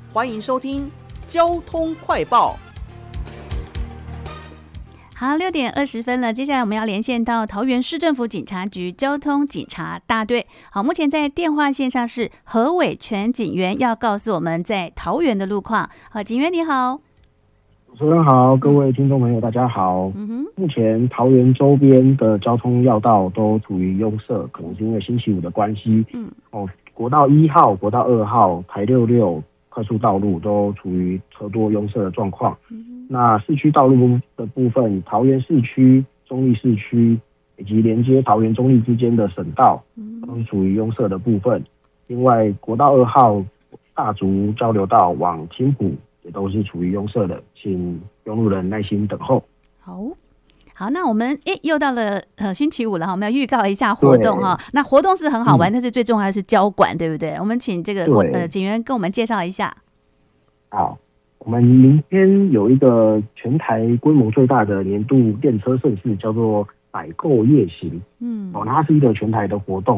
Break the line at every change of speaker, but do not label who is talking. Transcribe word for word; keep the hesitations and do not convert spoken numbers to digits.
欢迎收听交通快报。
好，六点二十分了，接下来我们要连线到桃园市政府警察局交通警察大队。好，目前在电话线上是何伟全警员，要告诉我们在桃园的路况。好，警员你好。
主持人好，各位听众朋友大家好。
嗯哼，
目前桃园周边的交通要道都处于拥塞，可能是因为星期五的关系。
嗯，
哦，国道一号、国道二号、台六六快速道路都处于车多拥塞的状况。嗯，那市区道路的部分，桃园市区、中立市区以及连接桃园中立之间的省道，都是属于拥塞的部分。另外，国道二号大竹交流道往青埔也都是处于拥塞的，请用路人耐心等候。
好。好，那我们诶又到了呃星期五了哈，我们要预告一下活动哈。那活动是很好玩，嗯、但是最重要的是交管，对不对？我们请这个呃警员跟我们介绍一下。
好，我们明天有一个全台规模最大的年度电车盛事，叫做百购夜行。嗯，哦，那它是一个全台的活动。